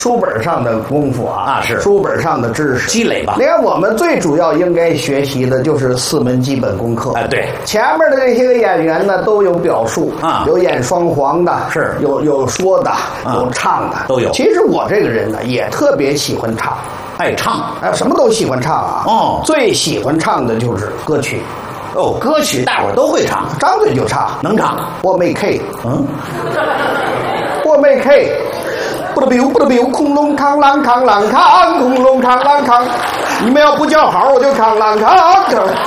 书本上的功夫啊， 是书本上的知识积累吧。 你看，我们最主要应该学习的就是4门基本功课。 对， 前面的这些个演员呢，都有表述啊， 有演双簧的， 是有说的，有唱的， 都有。 其实我这个人呢，也特别喜欢唱， 爱唱， 什么都喜欢唱啊。最喜欢唱的就是歌曲。 歌曲大伙儿都会唱， 张嘴就唱， 能唱。 我没 K， 我没 K。不得 biu 不得 biu， 空隆康啷康啷康，空隆康啷康。你们要不叫好，我就康啷康。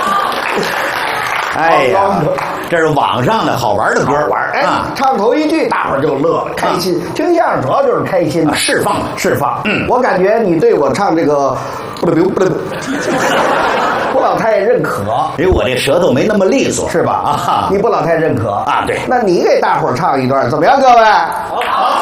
哎呀，这是网上的好玩的歌玩唱头一句，大伙儿就乐了，开心。听相声主要就是开心， 释放。 我感觉你对我唱这个不得 biu 不得 biu， 不老太认可， 因为我这舌头没那么利索， 是吧？你不老太认可啊？对。 那你给大伙儿唱一段，怎么样，各位？ 好。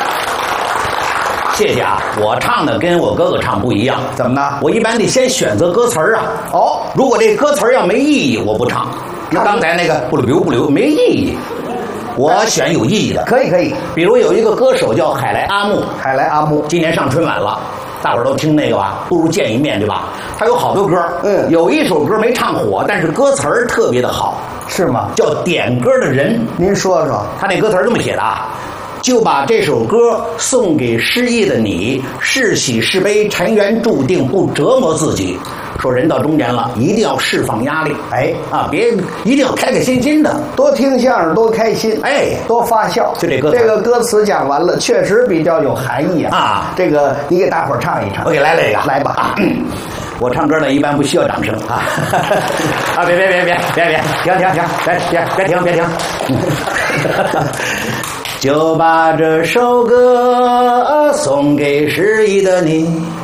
谢谢啊！我唱的跟我哥哥唱不一样， 怎么呢？ 我一般得先选择歌词儿啊。如果这歌词儿要没意义，我不唱。那刚才那个不溜不溜没意义，我选有意义的。 可以。 比如有一个歌手叫海来阿木，今年上春晚了，大伙儿都听那个吧？不如见一面，对吧？他有好多歌，有一首歌没唱火，但是歌词儿特别的好， 是吗？ 叫《点歌的人》， 您说说。 他那歌词儿这么写的啊。就把这首歌送给失意的你，是喜是悲，尘缘注定不折磨自己。说人到中年了，一定要释放压力，别一定要开开心心的， 多听相声，多开心，多发笑。 就这歌词， 这个歌词讲完了，确实比较有含义啊。这个你给大伙儿唱一唱， 我给来了一个， 来吧。 我唱歌呢，一般不需要掌声啊！别，停，别停。就把这首歌送给失意的你，